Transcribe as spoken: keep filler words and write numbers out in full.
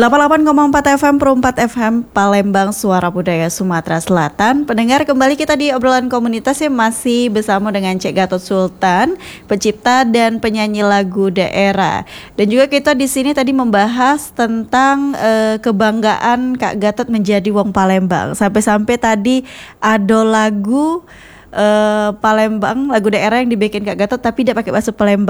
delapan puluh delapan koma empat F M Pro empat F M Palembang, Suara Budaya Sumatera Selatan. Pendengar, kembali kita di obrolan komunitas yang masih bersama dengan Cek Gatot Sultan, pencipta dan penyanyi lagu daerah. Dan juga kita di sini tadi membahas tentang uh, kebanggaan Kak Gatot menjadi wong Palembang. Sampai-sampai tadi ada lagu uh, Palembang, lagu daerah yang dibikin Kak Gatot tapi dia pakai bahasa Palembang.